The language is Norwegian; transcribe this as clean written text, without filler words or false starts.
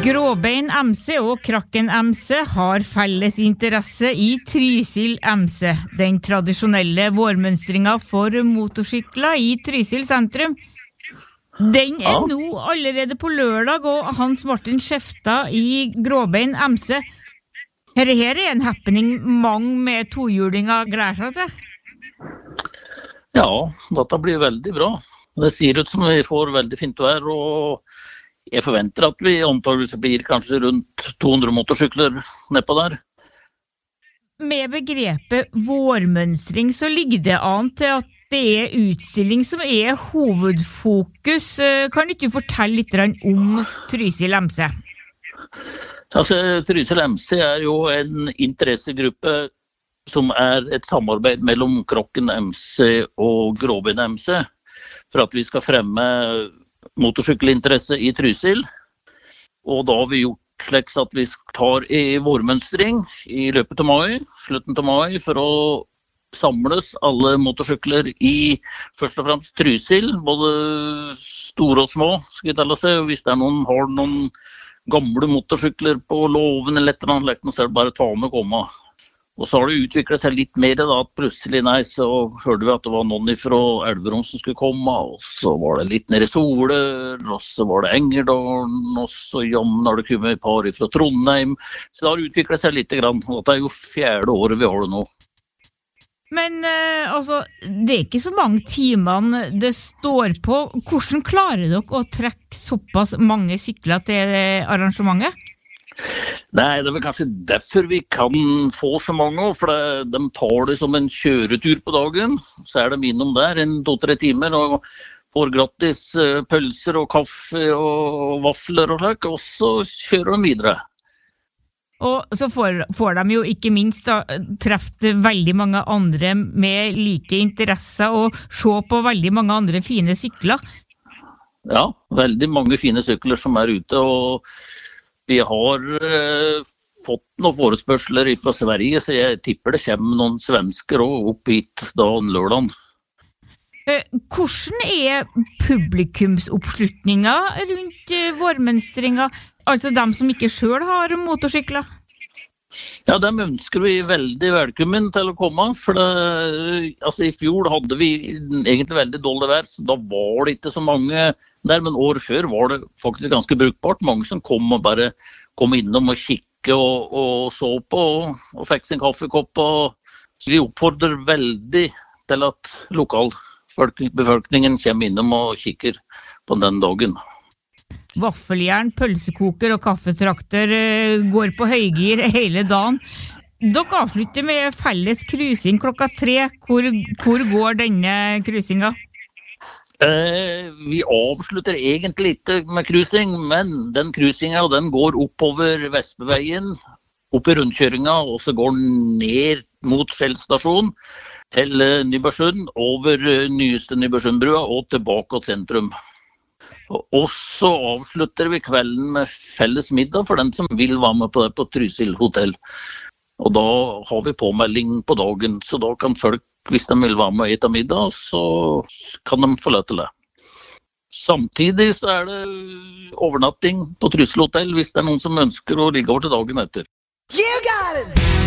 Gråbein MC og Krakken MC har felles interesse i Trysil MC, den tradisjonelle vårmønstringa for motorsykler i Trysil sentrum. Den nå allerede på lørdag, og Hans Martin Skjefta i Gråbein MC. Her en happening mange med tohjulinger gleder seg til. Ja, dette blir veldig bra. Det ser ut som vi får veldig fint vær, og jeg forventer at vi antageligvis blir kanskje rundt 200 motorsykler nedpå der. Med begrepet vårmønstring så ligger det an til at det utstilling som hovedfokus. Kan ikke du fortelle litt om Trysil MC? Altså, Trysil MC jo en interessegruppe som et samarbeid mellom Krakken MC og Gråbein MC for at vi skal fremme motorsykkelinteresse i Trysil. Og da har vi gjort slik at vi tar vårmønstring i løpet av mai, slutten av mai, for å samles alle motorsykler i først og fremst Trysil, både store og små, skal jeg telle seg. Hvis det noen har noen gamle motorsykler på låven eller et eller annet, så det bare ta med og komme. Og så har det utviklet seg litt mer da, at plutselig så hørte vi at det var noen fra Elverum som skulle komme, og så var det litt nede i Soler, og så var det Engerdalen, og så har det kommet et par fra Trondheim. Så det har utviklet seg litt grann, og det jo 4. året vi har det nå. Men altså, det ikke så mange timene det står på. Hvordan klarer dere å trekke såpass mange sykler til arrangementet? Nei, det vel kanskje derfor vi kan få så mange, for de tar det som en kjøretur på dagen. Så de innom der 2-3 timer og får gratis pølser og kaffe og vafler og slik, og så kjører de videre. Og så får de jo ikke minst treffe veldig mange andre med like interesser og se på veldig mange andre fine sykler. Ja, veldig mange fine sykler som ute, og vi har fått noen forespørsler fra Sverige, så jeg tipper det kommer noen svensker opp hit da lørdagen. Hvordan publikumsoppslutninga rundt vårmønstringa, altså dem som ikke selv har motorsykler? Ja, dem ønsker vi veldig velkommen til å komme, for i fjor hadde vi egentlig veldig dårlig vær, så da var det ikke så mange der, men år før var det faktisk ganske brukbart. Mange som kom og bare kom innom og kikke og så på og fikk sin kaffekopp. Så vi oppfordrer veldig til at lokalbefolkningen kommer innom og kikker på den dagen. Vaffeljern, pølsekoker og kaffetrakter går på høygir hele dagen. Dere avslutter med felles krusing klokka 3. Hvor går denne krusinga? Vi avslutter egentlig ikke med krusing, men den krusinga den går oppover Vestbyveien, opp i rundkjøringa, og så går den ned mot Fjellstasjon til Nybergsund, over nyeste Nybergsundbrua og tilbake til sentrum. Og så avslutter vi kvelden med felles middag for den som vil være med på det på Trysil hotell. Og da har vi påmelding på dagen, så da kan folk, hvis de vil være med og ete middag, så kan de få lov til det. Samtidig så det overnatting på Trysil hotell hvis det noen som ønsker å ligge over til dagen etter. You got it!